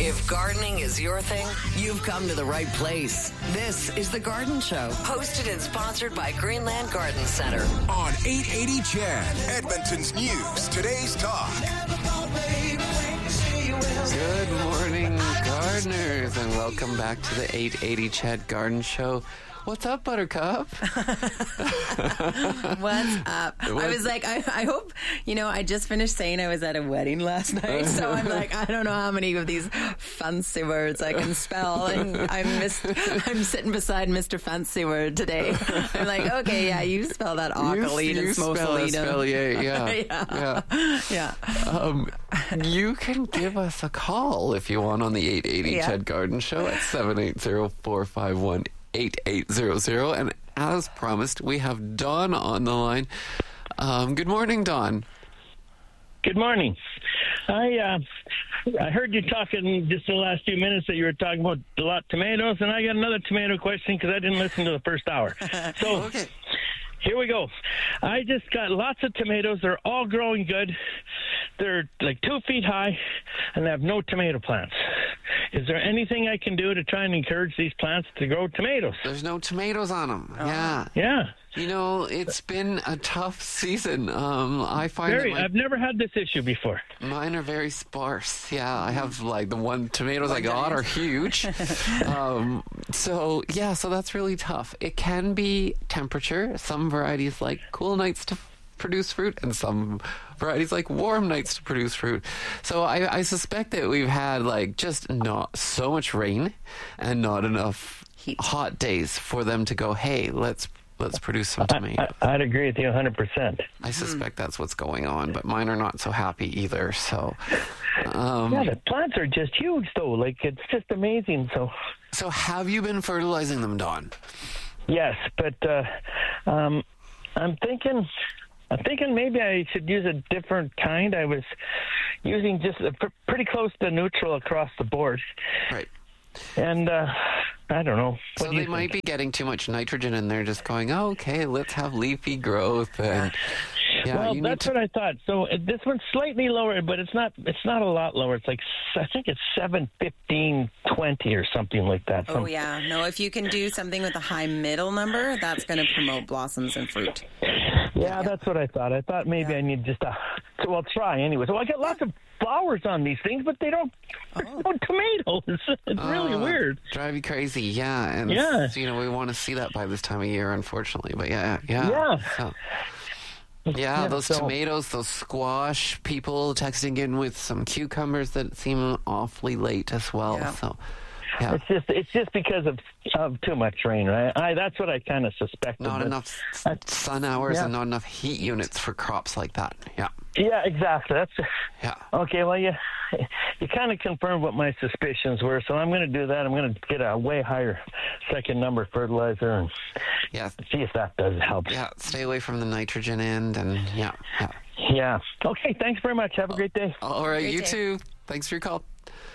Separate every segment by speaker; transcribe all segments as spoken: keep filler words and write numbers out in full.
Speaker 1: If gardening is your thing, you've come to the right place. This is The Garden Show, hosted and sponsored by Greenland Garden Center.
Speaker 2: On eight eighty C H E D, Edmonton's news, today's talk.
Speaker 3: Good morning, gardeners, and welcome back to the eight eighty C H E D Garden Show. What's up, Buttercup?
Speaker 4: What's up? I was like, I, I hope, you know, I just finished saying I was at a wedding last night, so I'm like, I don't know how many of these fancy words I can spell, and I'm mis- I'm sitting beside Mister Fancy Word today. I'm like, okay, yeah, you spell that Occolene and Smosolina.
Speaker 3: Yeah, yeah,
Speaker 4: yeah.
Speaker 3: yeah.
Speaker 4: yeah.
Speaker 3: Um, you can give us a call if you want on the eight eighty
Speaker 4: Yeah.
Speaker 3: C H E D Garden Show at seven eight zero, four five one, eight eight zero zero. And as promised, we have Dawn on the line. Um, good morning, Dawn.
Speaker 5: Good morning. I uh, I heard you talking just in the last few minutes that you were talking about a lot of tomatoes, and I got another tomato question because I didn't listen to the first hour. So
Speaker 3: Okay.
Speaker 5: here we go. I just got lots of tomatoes. They're all growing good. They're like two feet high, and they have no tomato plants. Is there anything I can do to try and encourage these plants to grow tomatoes?
Speaker 3: There's no tomatoes on them. Yeah.
Speaker 5: Yeah.
Speaker 3: You know, it's been a tough season. Um, I find
Speaker 5: Very.
Speaker 3: that my,
Speaker 5: I've never had this issue before.
Speaker 3: mine are very sparse. Yeah, I have like the one tomatoes I got are huge. um, so yeah, so that's really tough. It can be temperature. Some varieties like cool nights to produce fruit, and some varieties like warm nights to produce fruit. So I, I suspect that we've had like just not so much rain and not enough
Speaker 4: Heat.
Speaker 3: hot days for them to go, hey, let's let's produce some tomatoes.
Speaker 5: I, I'd agree with you one hundred percent.
Speaker 3: I suspect that's what's going on, but mine are not so happy either. So, um,
Speaker 5: Yeah, the plants are just huge, though. Like, it's just amazing. So,
Speaker 3: so have you been fertilizing them, Dawn?
Speaker 5: yes, but uh, um, I'm thinking, I'm thinking maybe I should use a different kind. I was using just a pr- pretty close to neutral across the board,
Speaker 3: Right.
Speaker 5: and uh, I don't know. What
Speaker 3: So
Speaker 5: do you
Speaker 3: they might
Speaker 5: think?
Speaker 3: be getting too much nitrogen, and they're just going, oh, okay, let's have leafy growth. And yeah,
Speaker 5: well,
Speaker 3: you need
Speaker 5: that's
Speaker 3: to.
Speaker 5: what I thought. So uh, this one's slightly lower, but it's not. It's not a lot lower. It's like s- I think it's seven, fifteen, twenty, or something like that.
Speaker 4: Oh,
Speaker 5: Some-
Speaker 4: yeah. No, if you can do something with a high middle number, that's going to promote blossoms and fruit.
Speaker 5: Yeah, that's what I thought. I thought maybe
Speaker 4: Yeah.
Speaker 5: I need just a. So I'll try anyway. So I got lots of flowers on these things, but they don't.
Speaker 4: Oh.
Speaker 5: No tomatoes. It's really
Speaker 3: Oh,
Speaker 5: weird.
Speaker 3: Drive you crazy, yeah. And,
Speaker 5: Yeah.
Speaker 3: you know, we want to see that by this time of year, unfortunately. But yeah, yeah.
Speaker 5: Yeah.
Speaker 3: So, yeah,
Speaker 5: Yeah,
Speaker 3: those
Speaker 5: so-
Speaker 3: tomatoes, those squash, people texting in with some cucumbers that seem awfully late as well.
Speaker 4: Yeah.
Speaker 3: So, yeah.
Speaker 5: It's just it's just because of of too much rain, right? I that's what I kind of suspected.
Speaker 3: Not
Speaker 5: but-
Speaker 3: enough s- sun hours
Speaker 5: yeah.
Speaker 3: and not enough heat units for crops like that. Yeah.
Speaker 5: Yeah, exactly. That's
Speaker 3: Yeah.
Speaker 5: okay. Well, you you kind of confirmed what my suspicions were, so I'm going to do that. I'm going to get a way higher second number fertilizer and
Speaker 3: Yeah.
Speaker 5: see if that does help.
Speaker 3: Yeah. Stay away from the nitrogen end, and yeah. Yeah.
Speaker 5: Yeah. Okay. Thanks very much. Have a great day.
Speaker 3: All right.
Speaker 4: Great
Speaker 3: You
Speaker 4: day.
Speaker 3: too. Thanks for your call.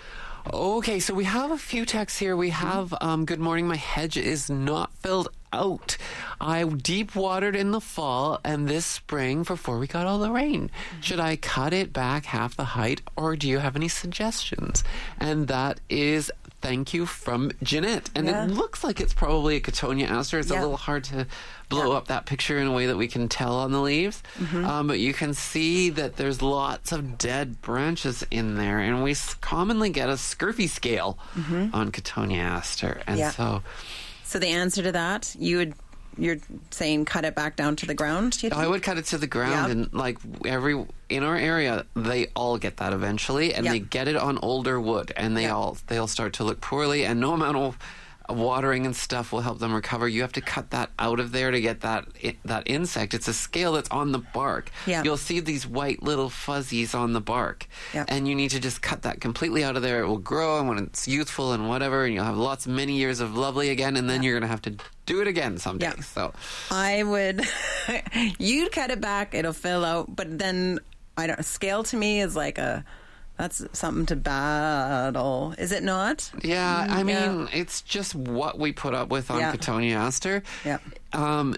Speaker 3: Okay, so we have a few texts here. We have, um, good morning, my hedge is not filled out. I deep watered in the fall and this spring before we got all the rain. Should I cut it back half the height, or do you have any suggestions? And that is thank you from Jeanette. And
Speaker 4: Yeah.
Speaker 3: it looks like it's probably a Cotonia aster. It's
Speaker 4: Yeah.
Speaker 3: a little hard to blow up that picture in a way that we can tell on the leaves.
Speaker 4: Mm-hmm.
Speaker 3: Um, but you can see that there's lots of dead branches in there. And we s- commonly get a scurfy scale on Cotonia aster. And
Speaker 4: Mm-hmm. Yeah.
Speaker 3: so
Speaker 4: So the answer to that, you would, you're saying cut it back down to the ground? Do you
Speaker 3: I
Speaker 4: think?
Speaker 3: would cut it to the ground.
Speaker 4: Yeah.
Speaker 3: And like every in our area, they all get that eventually. And
Speaker 4: Yeah.
Speaker 3: they get it on older wood. And they
Speaker 4: Yeah.
Speaker 3: all, they'll start to look poorly. And no amount of watering and stuff will help them recover. You have to cut that out of there to get that i- that insect. It's a scale that's on the bark.
Speaker 4: Yeah.
Speaker 3: You'll see these white little fuzzies on the bark.
Speaker 4: Yeah.
Speaker 3: And you need to just cut that completely out of there. It will grow, and when it's youthful and whatever, and you'll have lots, many years of lovely again, and then you're going to have to do it again someday.
Speaker 4: Yeah.
Speaker 3: So,
Speaker 4: I would, you'd cut it back, it'll fill out, but then, I don't, scale to me is like a, that's something to battle, is it not?
Speaker 3: yeah, I
Speaker 4: Yeah.
Speaker 3: mean, it's just what we put up with on
Speaker 4: Yeah.
Speaker 3: Cotonia aster.
Speaker 4: Yeah.
Speaker 3: Um,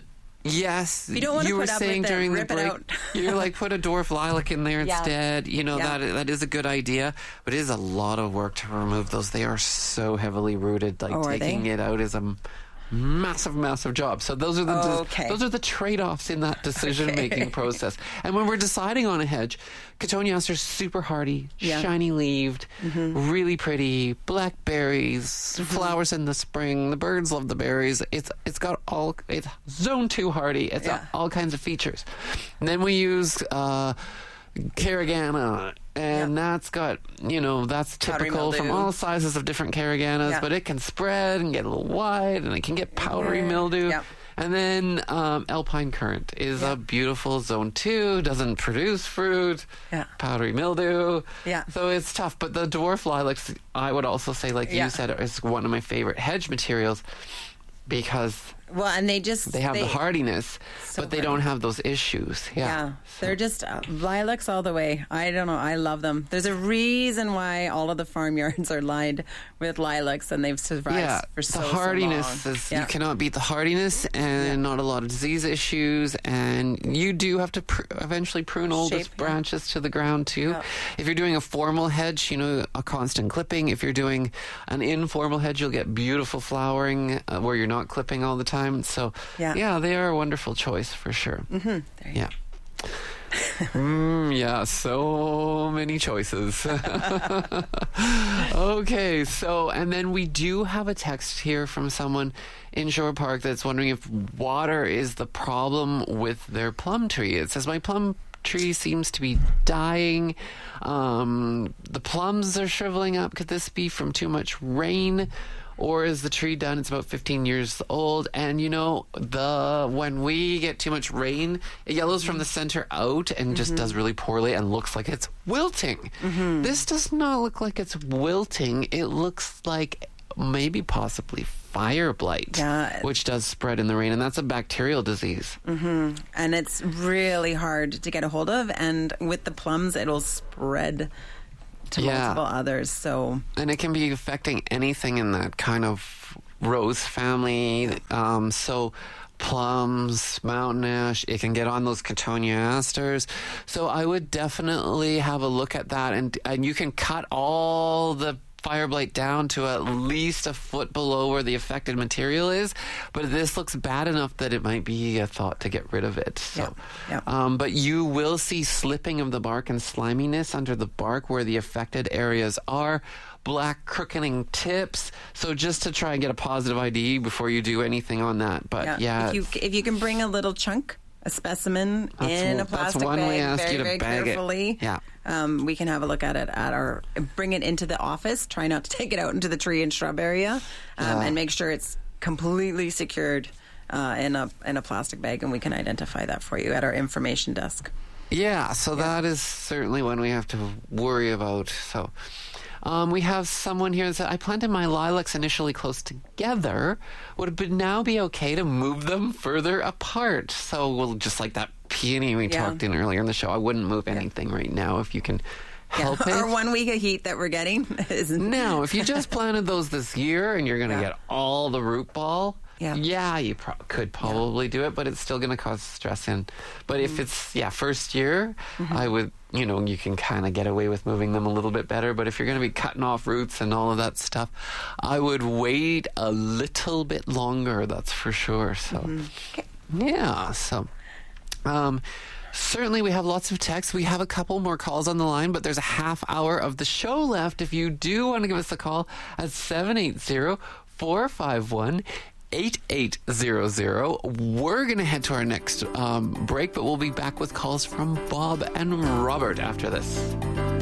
Speaker 3: Yes,
Speaker 4: you don't want to
Speaker 3: were
Speaker 4: put up
Speaker 3: saying
Speaker 4: with it,
Speaker 3: during
Speaker 4: rip
Speaker 3: the
Speaker 4: it
Speaker 3: break,
Speaker 4: out.
Speaker 3: you're like put a dwarf lilac in there
Speaker 4: Yeah.
Speaker 3: instead. You know
Speaker 4: Yeah.
Speaker 3: that that is a good idea, but it is a lot of work to remove those. They are so heavily rooted. Like
Speaker 4: Oh, are
Speaker 3: taking
Speaker 4: they?
Speaker 3: it out is a m- massive, massive job. So those are the
Speaker 4: Oh,
Speaker 3: des-
Speaker 4: okay.
Speaker 3: those are the trade-offs in that decision-making process. And when we're deciding on a hedge, Cotoneaster is super hardy,
Speaker 4: Yeah.
Speaker 3: shiny leaved,
Speaker 4: Mm-hmm.
Speaker 3: really pretty, blackberries, flowers in the spring. The birds love the berries. It's it's got all it's zone two hardy. It's
Speaker 4: Yeah.
Speaker 3: got all kinds of features. And then we use uh, Carigana. And that's got, you know, that's
Speaker 4: Powdery
Speaker 3: typical from
Speaker 4: mildew.
Speaker 3: all sizes of different Cariganas,
Speaker 4: Yeah.
Speaker 3: but it can spread and get a little wide, and it can get powdery
Speaker 4: Yeah.
Speaker 3: mildew.
Speaker 4: Yeah.
Speaker 3: And then um, Alpine Currant is
Speaker 4: Yeah.
Speaker 3: a beautiful zone two, doesn't produce fruit,
Speaker 4: Yeah.
Speaker 3: powdery mildew.
Speaker 4: Yeah.
Speaker 3: So it's tough. But the dwarf lilacs, I would also say, like
Speaker 4: Yeah.
Speaker 3: you said, is one of my favorite hedge materials because
Speaker 4: Well, and they just
Speaker 3: they have the hardiness,
Speaker 4: So
Speaker 3: but they
Speaker 4: hardy.
Speaker 3: don't have those issues. Yeah.
Speaker 4: Yeah, they're just uh, lilacs all the way. I don't know. I love them. There's a reason why all of the farmyards are lined with lilacs, and they've survived
Speaker 3: Yeah,
Speaker 4: for so,
Speaker 3: the
Speaker 4: so
Speaker 3: hardiness
Speaker 4: long.
Speaker 3: is
Speaker 4: Yeah.
Speaker 3: you cannot beat the hardiness, and not a lot of disease issues, and you do have to pr- eventually prune all those
Speaker 4: Shape, yeah.
Speaker 3: branches to the ground too.
Speaker 4: Yeah.
Speaker 3: If you're doing a formal hedge, you know, a constant clipping. If you're doing an informal hedge, you'll get beautiful flowering uh, where you're not clipping all the time. So
Speaker 4: Yeah.
Speaker 3: yeah, they are a wonderful choice for sure.
Speaker 4: Mm-hmm. There you
Speaker 3: Yeah. mm, yeah, so many choices. Okay, so, and then we do have a text here from someone in Shore Park that's wondering if water is the problem with their plum tree. It says, my plum tree seems to be dying. Um, the plums are shriveling up. Could this be from too much rain? Or is the tree done? It's about fifteen years old. And, you know, the when we get too much rain, it yellows from the center out and just does really poorly and looks like it's wilting. This does not look like it's wilting. It looks like maybe possibly fire blight,
Speaker 4: Yeah.
Speaker 3: which does spread in the rain. And that's a bacterial disease.
Speaker 4: and it's really hard to get a hold of. And with the plums, it'll spread to
Speaker 3: Yeah.
Speaker 4: multiple others. So
Speaker 3: And it can be affecting anything in that kind of rose family. Um, so plums, mountain ash, it can get on those Cotoneasters. So I would definitely have a look at that. And, and you can cut all the fire blight down to at least a foot below where the affected material is. But this looks bad enough that it might be a thought to get rid of it. So,
Speaker 4: Yeah, yeah.
Speaker 3: Um, but you will see slipping of the bark and sliminess under the bark where the affected areas are. Black crookening tips. So just to try and get a positive I D before you do anything on that. But yeah,
Speaker 4: if you if you can bring a little chunk, a specimen
Speaker 3: That's
Speaker 4: in
Speaker 3: one-
Speaker 4: a
Speaker 3: that's
Speaker 4: plastic
Speaker 3: one
Speaker 4: bag,
Speaker 3: we ask
Speaker 4: very,
Speaker 3: you to
Speaker 4: very
Speaker 3: bag it.
Speaker 4: carefully.
Speaker 3: Yeah.
Speaker 4: Um, we can have a look at it at our, bring it into the office. Try not to take it out into the tree and shrub area, um,
Speaker 3: Yeah.
Speaker 4: and make sure it's completely secured uh, in a in a plastic bag, and we can identify that for you at our information desk.
Speaker 3: Yeah, so that is certainly one we have to worry about. So um, we have someone here that said, I planted my lilacs initially close together. Would it now be okay to move them further apart? So we'll just like that peony we
Speaker 4: Yeah.
Speaker 3: talked in earlier in the show. I wouldn't move anything right now if you can help it.
Speaker 4: Our one week of heat that we're getting is
Speaker 3: Now, if you just planted those this year and you're going to
Speaker 4: Yeah.
Speaker 3: get all the root ball,
Speaker 4: Yeah.
Speaker 3: yeah, you pro- could probably do it, but it's still going to cause stress in. But if it's, yeah, first year, I would, you know, you can kind of get away with moving them a little bit better. But if you're going to be cutting off roots and all of that stuff, I would wait a little bit longer, that's for sure. So, yeah, so... Um, certainly, we have lots of texts. We have a couple more calls on the line, but there's a half hour of the show left. If you do want to give us a call at seven eight zero, four five one, eight eight zero zero. We're going to head to our next um, break, but we'll be back with calls from Bob and Robert after this.